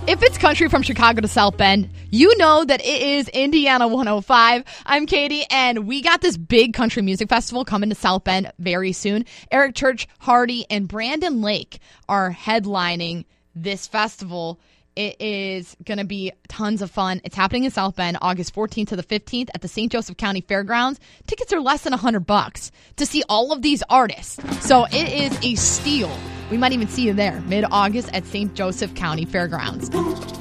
If it's country from Chicago to South Bend, you know that it is Indiana 105. I'm Katie, and we got this big country music festival coming to South Bend very soon. Eric Church, Hardy, and Brandon Lake are headlining this festival. It is going to be tons of fun. It's happening in South Bend, August 14th to the 15th at the St. Joseph County Fairgrounds. Tickets are less than $100 to see all of these artists. So it is a steal. We might even see you there mid-August at St. Joseph County Fairgrounds.